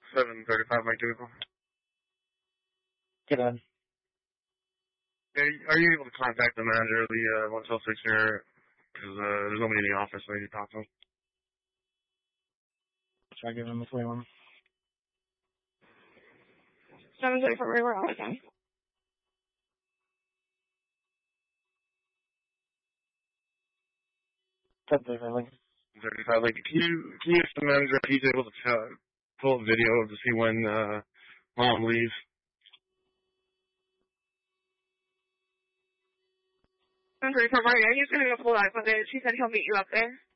735 Mike Doodle. Get in. Are you able to contact the manager of the 126 here? Because there's nobody in the office, so I need to talk to him. Try giving him the free one. 734, where we're all again. That's it, really. 35, like, can you ask the manager if he's able to pull a video to see when Mom leaves? 734, Mario, he's going to go pull that footage. He said he'll meet you up there.